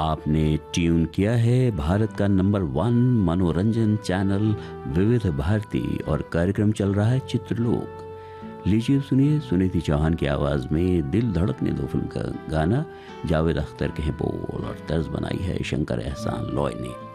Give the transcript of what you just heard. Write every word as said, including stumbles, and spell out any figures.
आपने ट्यून किया है भारत का नंबर वन मनोरंजन चैनल विविध भारती और कार्यक्रम चल रहा है चित्रलोक। लीजिए सुनिए सुनीति चौहान की आवाज में दिल धड़कने दो फिल्म का गाना। जावेद अख्तर के हैं बोल और तर्ज बनाई है शंकर एहसान लॉय ने।